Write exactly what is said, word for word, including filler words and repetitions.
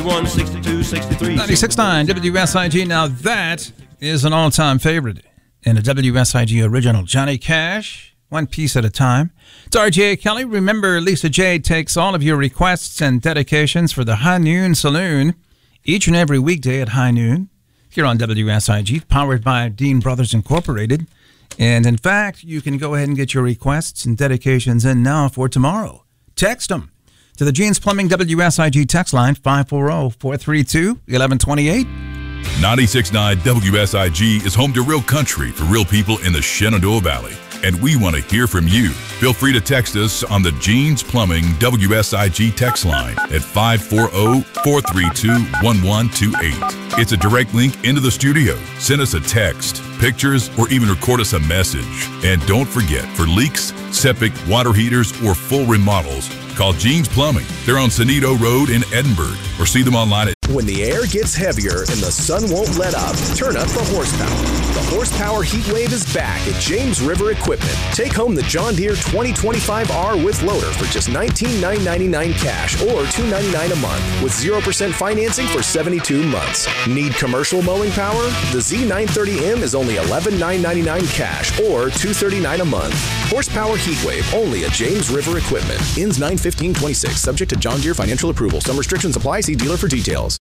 one sixty-two sixty-three. ninety-six point nine W S I G. Now that is an all-time favorite in a W S I G original. Johnny Cash, One Piece at a Time. It's R J Kelly. Remember, Lisa J takes all of your requests and dedications for the High Noon Saloon each and every weekday at high noon here on W S I G, powered by Dean Brothers Incorporated. And in fact, you can go ahead and get your requests and dedications in now for tomorrow. Text them to the Gene's Plumbing W S I G text line, five four zero, four three two, one one two eight. ninety-six point nine W S I G is home to real country for real people in the Shenandoah Valley. And we want to hear from you. Feel free to text us on the Gene's Plumbing W S I G text line at five four zero, four three two, one one two eight. It's a direct link into the studio. Send us a text, pictures, or even record us a message. And don't forget, for leaks, septic, water heaters, or full remodels, call Gene's Plumbing. They're on Sonito Road in Edinburgh, or see them online at... When the air gets heavier and the sun won't let up, turn up the horsepower. The Horsepower Heat Wave is back at James River Equipment. Take home the John Deere twenty twenty-five R with loader for just nineteen thousand nine hundred ninety-nine dollars cash or two hundred ninety-nine dollars a month with zero percent financing for seventy-two months. Need commercial mowing power? The Z nine thirty M is only eleven thousand nine hundred ninety-nine dollars cash or two hundred thirty-nine dollars a month. Horsepower Heat Wave only at James River Equipment. Ends nine fifteen twenty-six. Subject to John Deere financial approval. Some restrictions apply. See dealer for details.